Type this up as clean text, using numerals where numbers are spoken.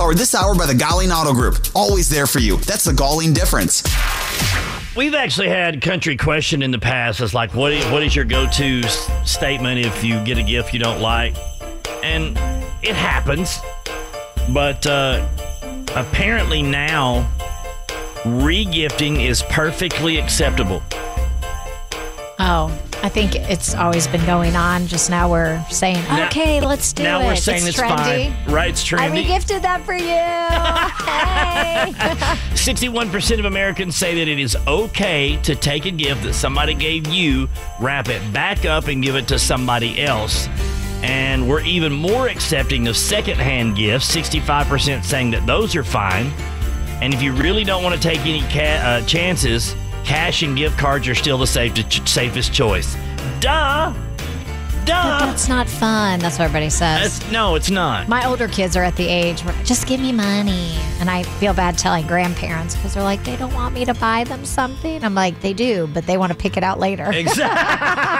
powered this hour by the Galling Auto Group. Always there for you. That's the Galling difference. We've actually had country question in the past. It's like, what is your go-to statement if you get a gift you don't like? And it happens. But apparently now, re-gifting is perfectly acceptable. Oh, I think it's always been going on. Just now we're saying, okay, let's do it. Now we're saying it's trendy. fine. Right, it's trendy. I re-gifted that for you. Hey. 61% of Americans say that it is okay to take a gift that somebody gave you, wrap it back up, and give it to somebody else. And we're even more accepting of secondhand gifts, 65% saying that those are fine. And if you really don't want to take any chances, cash and gift cards are still the safest choice. Duh! But that's not fun. That's what everybody says. No, it's not. My older kids are at the age where just give me money. And I feel bad telling grandparents because they're like, they don't want me to buy them something. I'm like, they do, but they want to pick it out later. Exactly.